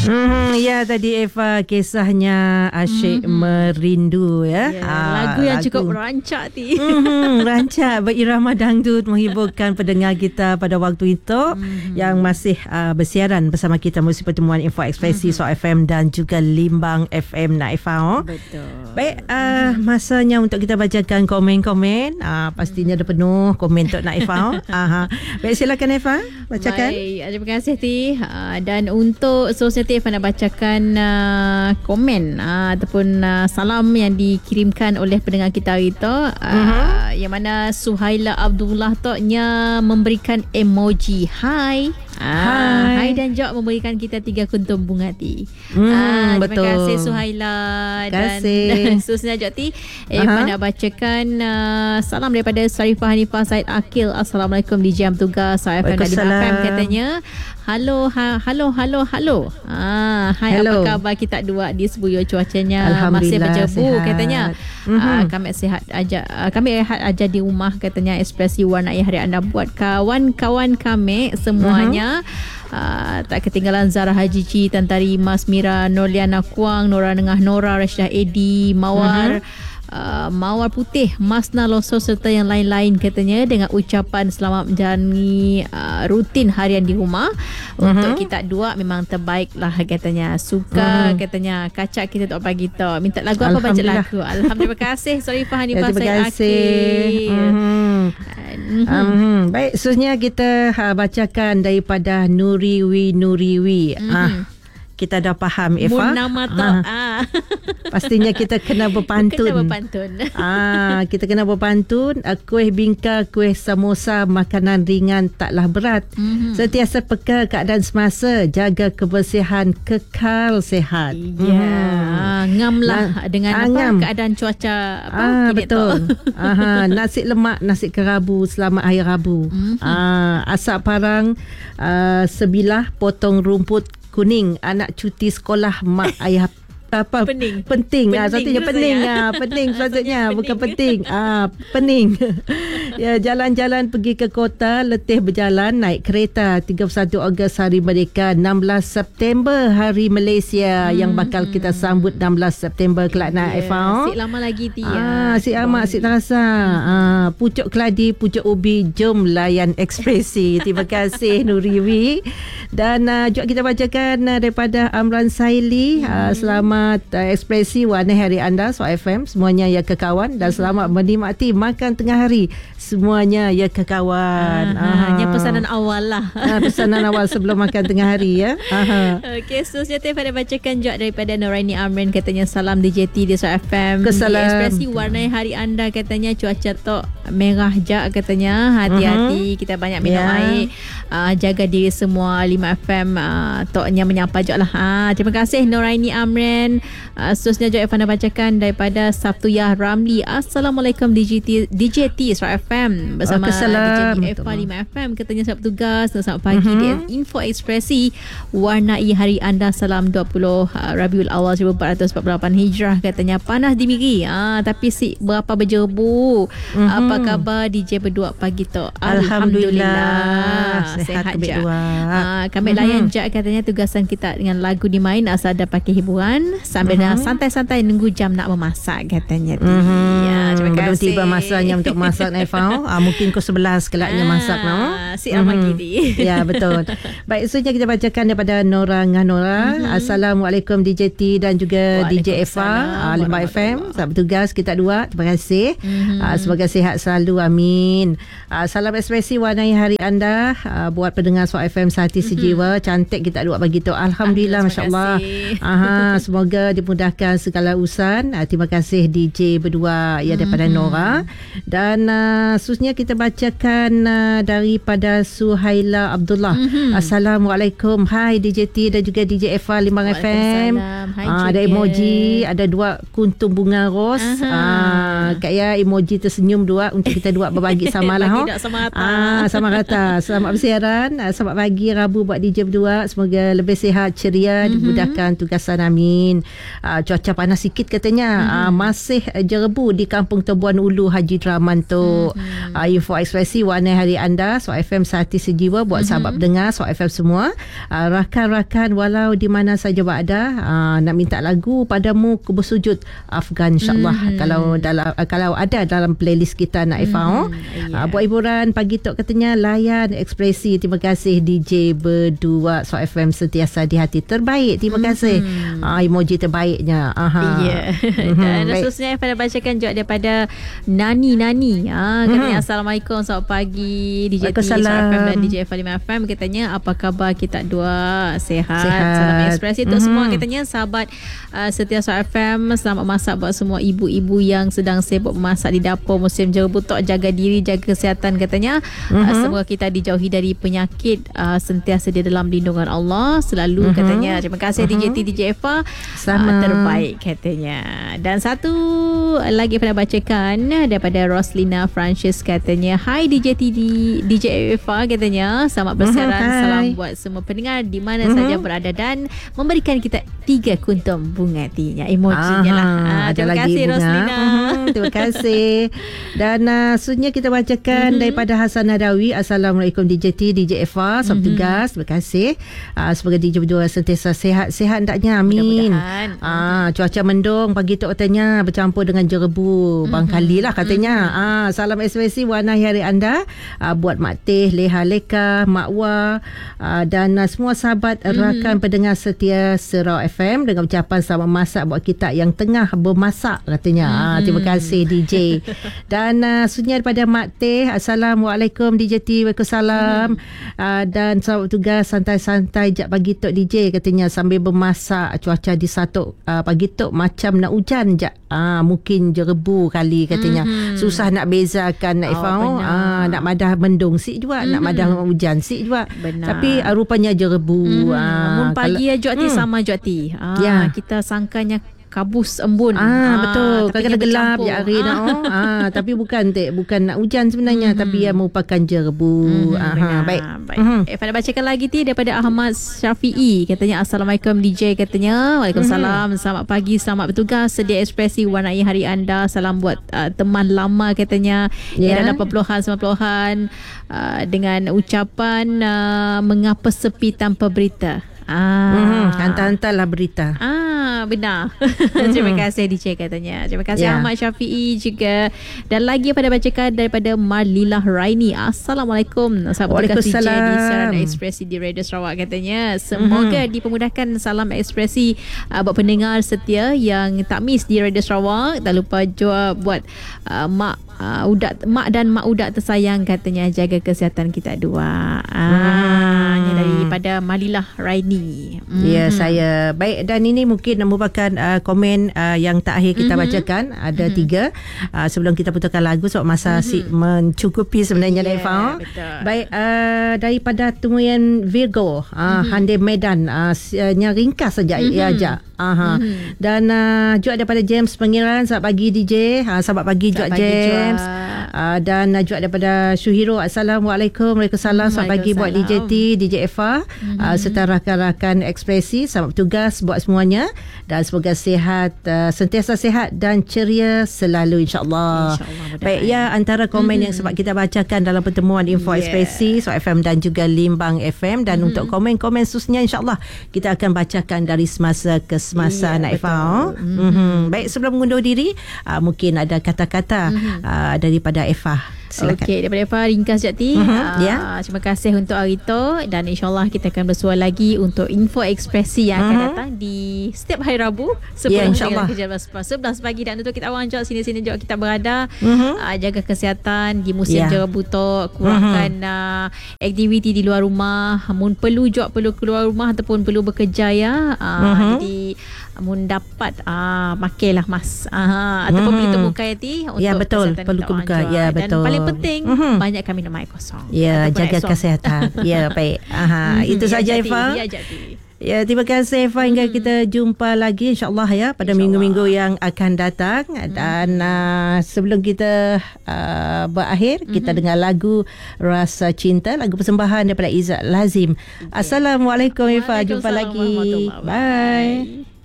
Ya, tadi Eva kisahnya asyik merindu ya. Lagu yang cukup rancak rancak berirama dangdut menghiburkan pendengar kita pada waktu itu yang masih bersiaran bersama kita melalui pertemuan Info Ekspresi So FM dan juga Limbang FM Naifah. Betul. Baik, masanya untuk kita bacakan komen-komen. Pastinya ada penuh komen untuk Naifah. Baik, silakan Eva bacakan. Baik, terima kasih dan untuk Siti nak bacakan komen ataupun salam yang dikirimkan oleh pendengar kita hari itu, yang mana Suhaila Abdullah nya memberikan emoji hai. Hai dan Jok memberikan kita 3 kuntum bunga hati. Terima kasih Suhaila. Dan seterusnya Jok Eva nak bacakan salam daripada Sarifah Hanifah Said Akil. Assalamualaikum di jam tugas FM katanya. Halo. Hai, hello. Apa khabar kita dua di Sebuyo? Cuacanya masih berjebu katanya. Kami sihat aja. Kami rehat aja di rumah katanya. Ekspresi warnai hari anda buat kawan-kawan kami semuanya. Tak ketinggalan Zara Haji Ci, Tantari Mas Mira, Norliana Kuang, Nora Nengah Nora, Rashidah Edi, Mawar Mawar Putih, Masna Loso serta yang lain-lain katanya, dengan ucapan selamat menjalani rutin harian di rumah. Untuk kita dua memang terbaik lah katanya. Suka katanya kacak kita tak pagi tu. Minta lagu apa baca lagu. Alhamdulillah. Terima kasih Sarifah Hanifah Said Akil. Baik, seterusnya kita bacakan daripada Nuriwi. Kita dah faham Eva. Nama tak. Pastinya kita kena berpantun. Kita kena berpantun. Kuih bingka, kuih samosa, makanan ringan taklah berat. Sentiasa peka keadaan semasa, jaga kebersihan, kekal sihat. Ngamlah dengan keadaan cuaca betul. Nasi lemak, nasi kerabu selamat hari Rabu. Asap parang, sebilah potong rumput kuning, anak cuti sekolah, mak ayah apa penting satunya pening sepatutnya bukan penting pening. Ya, jalan-jalan pergi ke kota, letih berjalan naik kereta. 31 Ogos Hari Merdeka, 16 September Hari Malaysia yang bakal kita sambut 16 September kelak naik Eva. Sik lama lagi sik terasa. Pucuk keladi, pucuk ubi, jom layan ekspresi. Terima kasih Nuriwi. Dan juga kita bacakan daripada Amran Saili. Selamat ekspresi warna hari anda So FM semuanya ya kekawan, dan selamat menikmati makan tengah hari semuanya ya kekawan. Yang pesanan awal lah. Pesanan awal sebelum makan tengah hari ya. Okey, seterusnya pada bacakan juga daripada Noraini Amrin katanya, salam DJT di So FM. Ekspresi warna hari anda katanya, cuaca tok merah jak katanya, hati-hati kita banyak minum air, jaga diri semua. 5 FM toknya menyapa juga lah. Terima kasih Noraini Amrin. Seterusnya juga Evan bacakan daripada Sabtuyah Ramli. Assalamualaikum DJT So FM bersama DJ Eva 5 FM katanya, selamat tugas dan selamat pagi di Info Ekspresi warnai hari anda. Salam 20 Rabiul Awal 1448 Hijrah katanya. Panas di Miri tapi berapa berjebu. Apa khabar DJ berdua pagi tu? Alhamdulillah sihat je. Kami layan je katanya tugasan kita dengan lagu dimain asal ada pakai hiburan sambil santai-santai nunggu jam nak memasak katanya. Terima kasih. Belum tiba masanya untuk masak Naifah. Mungkin ke 11 kelaknya masak Ya, betul. Baik, seterusnya kita bacakan daripada Nora Nganora. Assalamualaikum DJT dan juga DJ Eva 5 FM. Selamat bertugas kita dua. Terima kasih. Semoga sihat selalu, amin. Salam ekspresi warnai hari anda buat pendengar So FM sehati sejiwa. Cantik kita dua bagi tu. Alhamdulillah, masya-Allah. Semoga dimudahkan segala urusan. Terima kasih DJ berdua daripada Nora. Dan seterusnya kita bacakan daripada Suhaila Abdullah. Assalamualaikum. Hai DJT dan juga DJ Eva 5 FM. Ada emoji, ada 2 kuntum bunga ros. Kayak emoji tersenyum 2 untuk kita dua berbagi samalah. Sama rata. Selamat bersiaran. Selamat pagi Rabu buat DJ berdua. Semoga lebih sihat, ceria, dimudahkan tugasan, amin. Amin. Cuaca panas sikit katanya. Masih jerebu di Kampung Tebuan Ulu Haji Draman tu. Info ekspresi warna hari anda Suara FM Sehati Sejiwa buat sahabat dengar Suara FM semua. Rakan-rakan walau di mana saja berada, nak minta lagu padamu ku bersujud Afgan insyaAllah. Kalau ada dalam playlist kita nak Ifah. Buat hiburan pagi tu katanya layan ekspresi. Terima kasih DJ berdua Suara FM sentiasa di hati terbaik. Terima kasih. Emoji terbaiknya. Dan khususnya pada bacakan juga daripada Nani. Katanya Assalamualaikum, selamat pagi DJ T, Suara FM dan DJ F5 FM. Katanya apa khabar kita dua? Sihat. Salam ekspresi untuk semua. Katanya sahabat setia Suara FM, selamat masak buat semua ibu-ibu yang sedang sibuk memasak di dapur musim jerebu. Jaga diri, jaga kesihatan katanya. Semoga kita dijauhi dari penyakit, sentiasa di dalam lindungan Allah selalu katanya. Terima kasih DJ T, DJ Eva, terbaik katanya. Dan satu lagi pada bacakan daripada Roslina Francis katanya, hai DJ T, DJ Eva katanya, selamat bersiaran. Salam buat semua pendengar di mana saja berada dan memberikan kita 3 kuntum bunga tinya. Emojinya lah. Terima kasih Roslina. Terima kasih. Dan seterusnya kita bacakan daripada Hasan Nadawi. Assalamualaikum DJ T, DJ Eva, sahabat tugas. Terima kasih. Semoga DJ berdua sentiasa sihat hendaknya. Amin. Cuaca mendung pagi tu katanya, bercampur dengan jerebu. Bangkali lah katanya. Salam ekspresi warna hari anda buat Mak Teh, Leha Leka, Mak Wah, dan semua sahabat rakan pendengar setia Surau FM dengan ucapan selamat masak buat kita yang tengah bermasak katanya. Terima kasih DJ. Dan sunyi daripada Mak Teh. Assalamualaikum DJ T. Waalaikumsalam. Dan sahabat tugas santai-santai jap pagi tok DJ katanya sambil bermasak. Cuaca di Satok pagi tok macam nak hujan jap. Mungkin jerebu kali katanya. Susah nak bezakan nak nak madah mendung sik juga, nak madah hujan sik juga. Tapi rupanya jerebu. Pagi Juati sama Juati. Kita sangkanya kabus embun. Betul. Kadang-kadang gelap je hari tapi bukan nak hujan sebenarnya, tapi ia merupakan jerebu. Baik. Pada bacakan lagi daripada Ahmad Syafi'i katanya, Assalamualaikum DJ katanya. Waalaikumsalam. Selamat pagi, selamat bertugas. Sedia ekspresi warnai hari anda. Salam buat teman lama katanya. Era 80-an 90-an dengan ucapan mengapa sepi tanpa berita. Hantar-hantarlah berita. Benar. Terima kasih DJ katanya. Terima kasih Ahmad Syafi'i juga. Dan lagi pada bacakan daripada Marlilah Raini. Assalamualaikum. Sahabat podcast DJ di siaran ekspresi di Radio Sarawak katanya. Semoga dipermudahkan salam ekspresi buat pendengar setia yang tak miss di Radio Sarawak. Tak lupa juga buat mak dan mak udak tersayang katanya, jaga kesihatan kita dua. Ini daripada Malilah Raini. Ya, saya. Baik, dan ini mungkin merupakan komen yang terakhir kita bacakan. Ada 3 sebelum kita putarkan lagu sebab masa mencukupi sebenarnya. Baik, daripada temuan Virgo Hande Medan, ringkas saja aja. Dan juga daripada James Pengiran, selamat pagi DJ. Selamat pagi juga James. Dan juga daripada Syuhiro, Assalamualaikum. Waalaikumsalam. Selamat pagi buat DJ T, DJ Eva, serta rakan-rakan ekspresi. Selamat bertugas buat semuanya dan semoga sihat, sentiasa sihat dan ceria selalu insyaAllah. Baik, antara komen yang sebab kita bacakan dalam pertemuan info ekspresi Suara FM dan juga Limbang FM. Dan untuk komen-komen khususnya insyaAllah kita akan bacakan dari semasa ke semasa nak Eva. Baik, sebelum mengundur diri, mungkin ada kata-kata daripada Eva. Silakan. Okey, daripada Eva ringkas Jati. Terima kasih untuk hari itu dan insyaAllah kita akan bersua lagi untuk info ekspresi yang akan datang di setiap hari Rabu sebelum kerja 11 pagi. Dan untuk kita awang jawab sini-sini jawab kita berada. Jaga kesihatan di musim jerebu tu, kurangkan aktiviti di luar rumah. Perlu keluar rumah ataupun perlu bekerja jadi dapat pakailah mask ataupun pelitup muka untuk betul, perlu buka. Dan paling penting banyakkan minum air kosong. Jaga kesihatan. Baik. Itu saja Eva. Terima kasih Eva. Hingga kita jumpa lagi insyaAllah pada minggu-minggu yang akan datang. Dan sebelum kita berakhir, kita dengar lagu Rasa Cinta, lagu persembahan daripada Izzat Lazim. Assalamualaikum Eva. Jumpa lagi. Bye.